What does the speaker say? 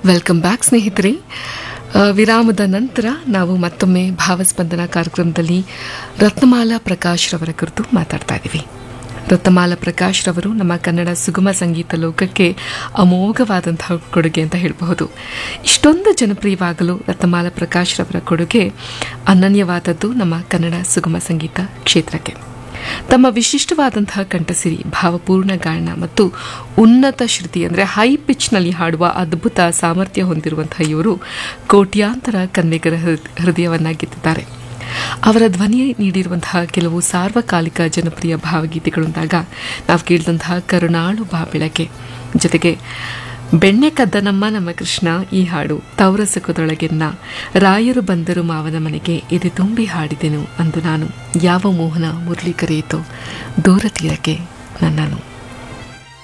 Welcome back ಸ್ನೇಹಿತರೆ. ವಿರಾಮದ ನಂತರ ನಾವು ಮತ್ತೊಮ್ಮೆ ಭಾವಸ್ಪಂದನ ಕಾರ್ಯಕ್ರಮದಲ್ಲಿ ರತ್ನಮಾಲಾ ಪ್ರಕಾಶ್ ರವರ ಕುರಿತು ಮಾತಾಡ್ತಾ ಇದ್ದೀವಿ. ರತ್ನಮಾಲಾ ಪ್ರಕಾಶ್ ರವರು ನಮ್ಮ ಕನ್ನಡ ಸುಗಮ ಸಂಗೀತ ಲೋಕಕ್ಕೆ ಅಮೋಘವಾದಂತಹ ಕೊಡುಗೆ ಅಂತ ಹೇಳಬಹುದು. ಇಷ್ಟೊಂದು ಜನಪ್ರಿಯವಾಗಲು ರತ್ನಮಾಲಾ ಪ್ರಕಾಶ್ ರವರ ಕೊಡುಗೆ ಅನನ್ಯವಾದದ್ದು ನಮ್ಮ ಕನ್ನಡ ಸುಗಮ ಸಂಗೀತ ಕ್ಷೇತ್ರಕ್ಕೆ. ತಮ್ಮ ವಿಶಿಷ್ಟವಾದಂತಹ ಕಂಠಸಿರಿ, ಭಾವಪೂರ್ಣ ಗಾಯನ ಮತ್ತು ಉನ್ನತ ಶ್ರುತಿ ಅಂದರೆ ಹೈ ಪಿಚ್ನಲ್ಲಿ ಹಾಡುವ ಅದ್ಭುತ ಸಾಮರ್ಥ್ಯ ಹೊಂದಿರುವಂತಹ ಇವರು ಕೋಟ್ಯಾಂತರ ಕನ್ನಿಗರ ಹೃದಯವನ್ನ ಗೆದ್ದಿದ್ದಾರೆ. ಅವರ ಧ್ವನಿ ನೀಡಿರುವಂತಹ ಕೆಲವು ಸಾರ್ವಕಾಲಿಕ ಜನಪ್ರಿಯ ಭಾವಗೀತೆಗಳಂದಾಗ ನಾವು ಕೇಳಿದಂತಹ ಕರುಣಾಳು ಬಾ ಬೆಳಗ್ಗೆ, ಜೊತೆಗೆ ಬೆಣ್ಣೆ ಕದ್ದನಮ್ಮ ನಮ್ಮ ಕೃಷ್ಣ ಈ ಹಾಡು, ತವರ ಸುಖದೊಳಗೆನ್ನ, ರಾಯರು ಬಂದರು ಮಾವನ ಮನೆಗೆ ಎದೆ ತುಂಬಿ ಹಾಡಿದೆನು ಅಂದು ನಾನು, ಯಾವ ಮೋಹನ ಮುರಳಿ ಕರೆಯಿತೋ ದೂರ ತೀರಕ್ಕೆ ನನ್ನನು.